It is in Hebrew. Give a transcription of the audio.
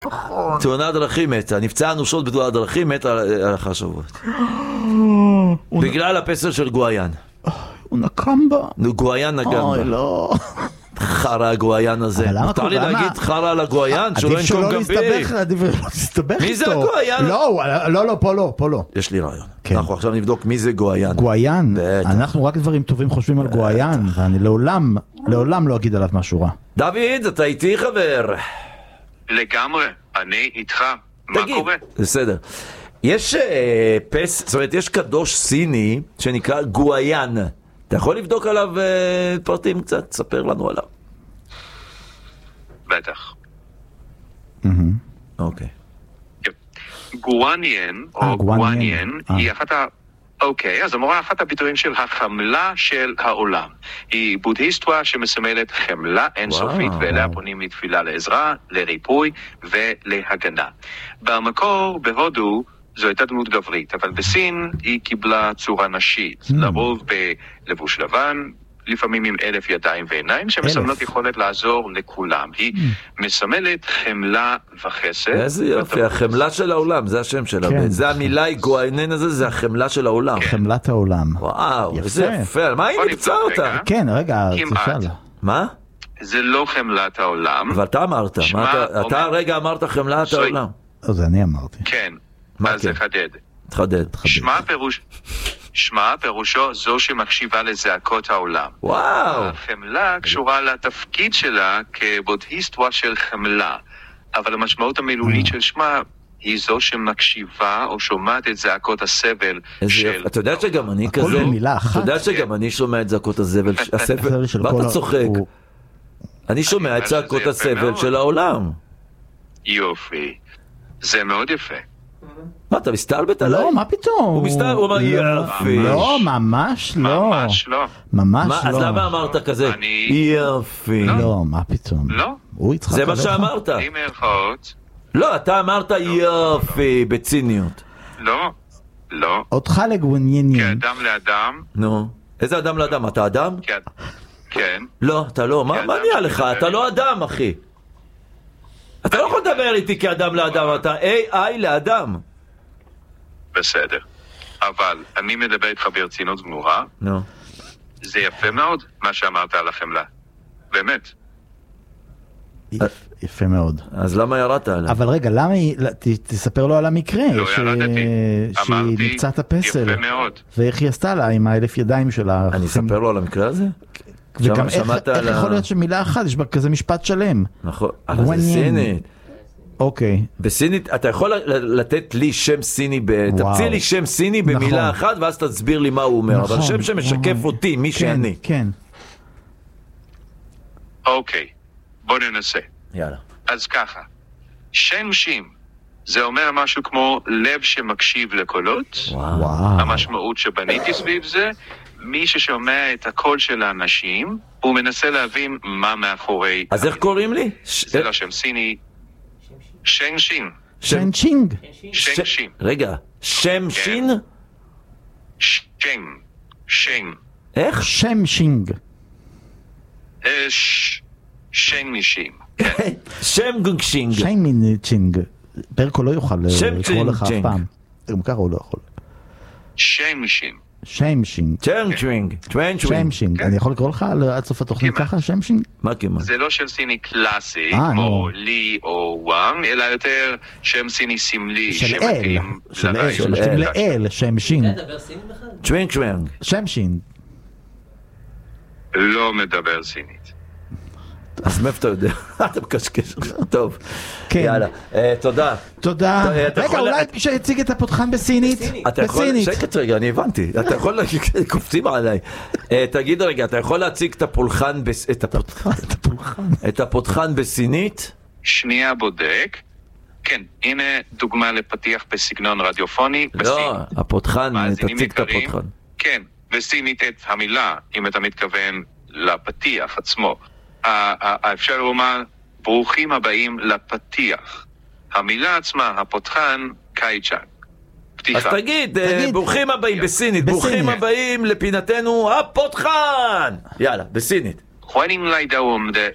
נכון. תאונת דרכים מתה, נפצע אנושות בתאונת דרכים, מתה לאחר שבועות. בגלל הפסל של גואיין. הוא נקם בה. גואיין נגן בה. אוי, לא. חרא הגואיין הזה. מותר לי להגיד חרא על הגואיין, שלא ינקום גם בי. עדיף שלא להסתבך איתו. מי זה הגואיין? לא, פה לא. יש לי רעיון. אנחנו עכשיו נבדוק מי זה גואיין. גואיין? אנחנו רק דברים טובים חושבים על גואיין, ואני לעולם לא אגיד עליו משהו רע. דוד, אתה איתי חבר? לגמרי, אני איתך. מה קורה? בסדר. יש זאת אומרת, יש קדוש סיני שנקרא גואיין. אתה יכול לבדוק עליו פרטים קצת? ספר לנו עליו. בטח. אוקיי. גואניין, או גואניין, היא אחת אוקיי, אז אמורה אחת הביטויים של החמלה של העולם. היא בודהיסטווה שמסמלת חמלה אינסופית, ואליה פונים לתפילה לעזרה, לריפוי ולהגנה. במקור, בהודו, זו הייתה דמות גברית, אבל בסין היא קיבלה צורה נשית, לרוב בלבוש לבן, לפעמים עם 1,000 ידיים ועיניים, שמסמלות יכולת לעזור לכולם. היא מסמלת חמלה וחסד. איזה יופי, החמלה של העולם, זה השם שלה. זה המילה גואיין הזה, זה החמלה של העולם. חמלת העולם. וואו, איזה יפה, על מה היא נפצע אותה? כן, רגע, כמעט. מה? זה לא חמלת העולם. אבל אתה אמרת, אתה הרגע אמרת חמלת העולם. זה אני אמרתי. כן, אז זה חדד. שמה פירושו זו שמקשיבה לזעקות העולם. וואו. החמלה קשורה לתפקיד שלה כבודהיסטווה של חמלה, אבל המשמעות המילולית של שמה היא זו שמקשיבה או שומעת את זעקות הסבל של... אתה יודע שגם אני כזה? אתה יודע שגם אני שומע את זעקות הסבל? מה אתה צוחק? אני שומע את זעקות הסבל של העולם. יופי. זה מאוד יפה. מה, אתה מסתלבט עליי? לא, מה פתאום? הוא מסתלבט, הוא אומר יופי. לא, ממש לא. ממש לא. ממש לא. אז למה אמרת כזה? יופי. לא, מה פתאום? לא. זה מה שאמרת. עם ערכאות. לא, אתה אמרת יופי, בציניות. לא. אותך לגוניינין. כאדם לאדם. נו. איזה אדם לאדם? אתה אדם? כן. לא, אתה לא. מה נהיה לך? אתה לא אדם, אחי. אתה לא יכול לדבר איתי כאדם לאדם, אתה AI לאדם. בסדר. אבל אני מדבר איתך ברצינות גמורה. נו. זה יפה מאוד מה שאמרת על החמלה. באמת. יפה מאוד. אז למה ירדת עליו? אבל רגע, למה תספר לו על המקרה? לא ירדתי. שהיא נפצעה את הפסל. יפה מאוד. ואיך היא עשתה לה עם 1,000 ידיים שלה. אני אספר לו על המקרה הזה? וגם איך יכול להיות שמילה אחת, יש בה כזה משפט שלם. נכון, אבל זה סינית. אוקיי. בסינית, אתה יכול לתת לי שם סיני, תמציא לי שם סיני במילה אחת, ואז תסביר לי מה הוא אומר. אבל שם שמשקף אותי, מי שאני. כן. אוקיי, בוא ננסה. יאללה. אז ככה, שם שים, זה אומר משהו כמו לב שמקשיב לקולות. וואו. המשמעות שבניתי סביב זה, מי ששומע את הקול של האנשים, הוא מנסה להבין מה מאחורי... אז איך קוראים לי? זה לא שם סיני. שם שין. שם שינג. שם שין. רגע, שם שין? שם. איך? שם שינג. שם נשים. שם גונגשינג. שם מינצ'ינג. ברקו לא יוכל לקרוא לך אף פעם. גם ככה הוא לא יכול. שם שים. שמשינג. שמשינג. אני יכול לקרוא לך עד סוף התוכנית ככה? שמשינג? מה כמעט? זה לא שם סיני קלאסי, כמו לי או וואנג, אלא יותר שם סיני סמלי. של אל. של לאל, שמשינג. אתה מדבר סיני בכלל? שמשינג. לא מדבר סינית. אז מאיפה אתה יודע? אתה מקשקש. טוב. יאללה. תודה. רגע, אולי שיציג את הפותחן בסינית? שקט רגע, אני הבנתי. אתה יכול קופצים עליי. תגיד רגע, אתה יכול להציג את הפותחן בסינית? שנייה בודק. כן, הנה דוגמה לפתיח בסגנון רדיופוני. לא, הפותחן, תציג את הפותחן. כן, בסינית את המילה, אם אתה מתכוון לפתיח עצמו. אפשר לומר, ברוכים הבאים לפתיח. המילה עצמה, הפותחן, קייצ'אן. אז תגיד, ברוכים הבאים בסינית, ברוכים הבאים לפינתנו הפותחן. יאללה, בסינית. 欢迎来到我们的